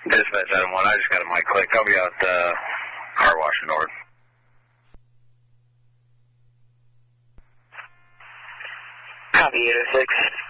Dispatch Item 1, I just got a mic click. I'll be out car washing over. Copy 806.